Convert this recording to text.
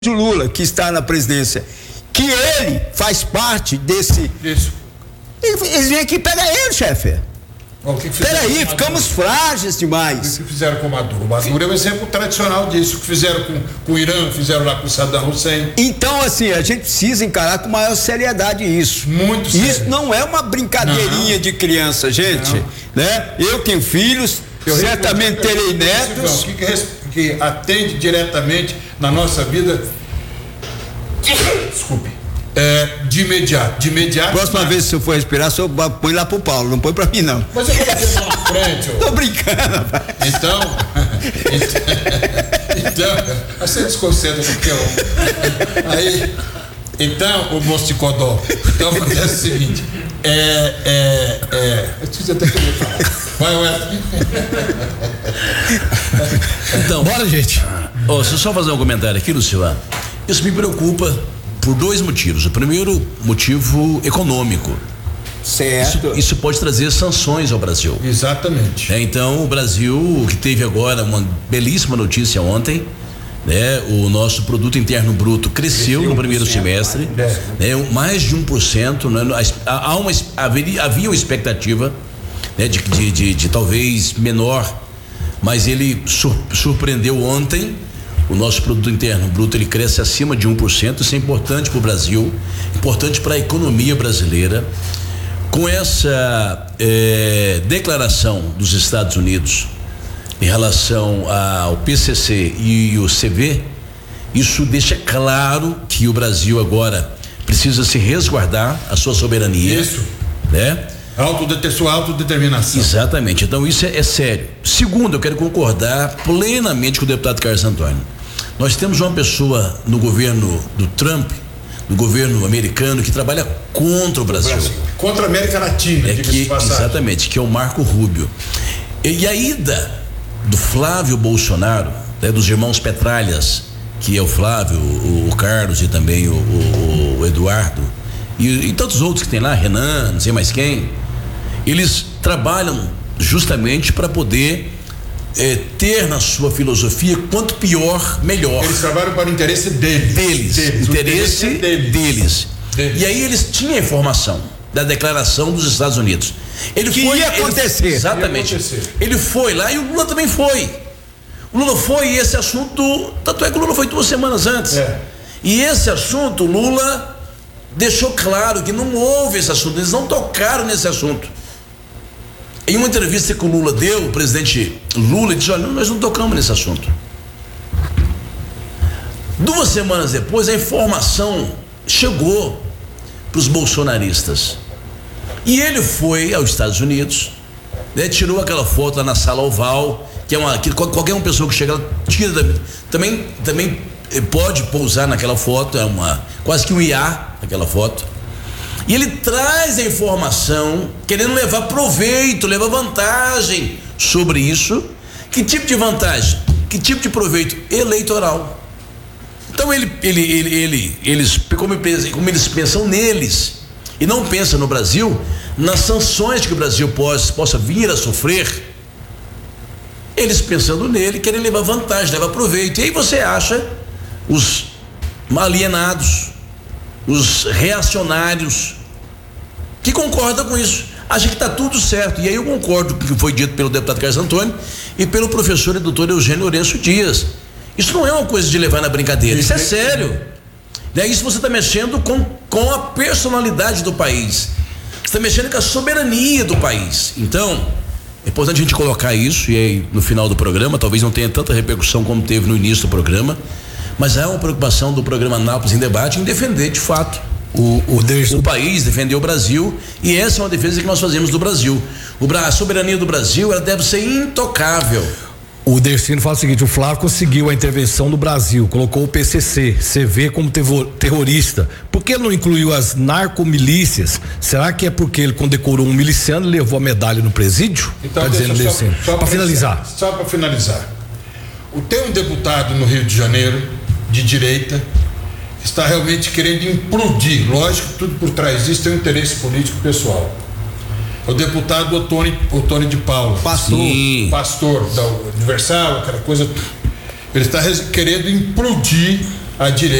do Lula, que está na presidência, que ele faz parte desse... Isso. Eles vêm aqui e pegam ele, chefe. Peraí, ficamos frágeis demais. O que fizeram com o Maduro? O Maduro é um exemplo tradicional disso. O que fizeram com o Irã, fizeram lá com o Saddam Hussein. Então, assim, a gente precisa encarar com maior seriedade isso. Muito sério. Isso não é uma brincadeirinha de criança, gente. Né? Eu tenho filhos, certamente terei netos. Que atende diretamente na nossa vida. Desculpe. De imediato. Próxima vez que eu for respirar, só põe lá pro Paulo, não põe pra mim, não. Mas eu vou fazer lá na frente. Tô brincando, rapaz. Então, você desconcentra qualquer um. Aí, então, o moço de Codó. Então, acontece o seguinte: eu preciso até que eu falar. Vai, Wesley. Então, bora, gente. Deixa eu só fazer um comentário aqui, Luciano. Isso me preocupa por dois motivos. O primeiro motivo econômico. Certo. Isso pode trazer sanções ao Brasil. Exatamente. Então, o Brasil, que teve agora uma belíssima notícia ontem, né? O nosso produto interno bruto cresceu no primeiro semestre, né? Mais de 1%, né? Havia uma expectativa, né? de talvez menor, mas ele surpreendeu ontem. O nosso produto interno bruto ele cresce acima de 1%. Isso é importante para o Brasil, importante para a economia brasileira. Com essa declaração dos Estados Unidos em relação ao PCC e o CV, isso deixa claro que o Brasil agora precisa se resguardar a sua soberania. Isso. Né? Sua autodeterminação. Exatamente. Então isso é sério. Segundo, eu quero concordar plenamente com o deputado Carlos Antônio. Nós temos uma pessoa no governo do Trump, no governo americano, que trabalha contra o Brasil. Contra a América Latina, exatamente, que é o Marco Rubio. E a ida do Flávio Bolsonaro, né, dos irmãos Petralhas, que é o Flávio, o Carlos e também o Eduardo, e tantos outros que tem lá, Renan, não sei mais quem, eles trabalham justamente para poder ter na sua filosofia quanto pior, melhor. Eles trabalham para o interesse deles. Interesse deles. E aí eles tinham a informação da declaração dos Estados Unidos. Ia acontecer. Exatamente. Ele foi lá e o Lula também foi. O Lula foi e esse assunto, tanto é que o Lula foi 2 semanas antes. E esse assunto, o Lula deixou claro que não houve esse assunto, eles não tocaram nesse assunto. Em uma entrevista que o Lula deu, o presidente Lula disse: olha, nós não tocamos nesse assunto. 2 semanas depois, a informação chegou para os bolsonaristas. E ele foi aos Estados Unidos, né, tirou aquela foto lá na Sala Oval, que qualquer uma pessoa que chega lá tira também pode pousar naquela foto, quase que um IA aquela foto. E ele traz a informação, querendo levar proveito, levar vantagem sobre isso. Que tipo de vantagem? Que tipo de proveito? Eleitoral. Então eles como eles pensam neles e não pensam no Brasil, nas sanções que o Brasil possa vir a sofrer, eles pensando nele, querem levar vantagem, levar proveito. E aí você acha os alienados, os reacionários, que concordam com isso, acha que está tudo certo. E aí eu concordo com o que foi dito pelo deputado Carlos Antônio e pelo professor e doutor Eugênio Lourenço Dias. Isso não é uma coisa de levar na brincadeira, isso é sério. Isso você está mexendo com a personalidade do país, você está mexendo com a soberania do país. Então é importante a gente colocar isso. E aí no final do programa, talvez não tenha tanta repercussão como teve no início do programa, mas há uma preocupação do programa Anápolis em Debate em defender de fato o país, defender o Brasil, e essa é uma defesa que nós fazemos do Brasil. A soberania do Brasil, ela deve ser intocável. O Dercino fala o seguinte: o Flávio conseguiu a intervenção do Brasil, colocou o PCC, CV como terrorista. Por que não incluiu as narcomilícias? Será que é porque ele condecorou um miliciano e levou a medalha no presídio? Então, tá dizendo Dercino. Para finalizar. Só para finalizar. Tem um deputado no Rio de Janeiro, de direita, que está realmente querendo implodir. Lógico que tudo por trás disso tem um interesse político pessoal. O deputado Otônio de Paula, pastor da Universal, aquela coisa. Ele está querendo implodir a direita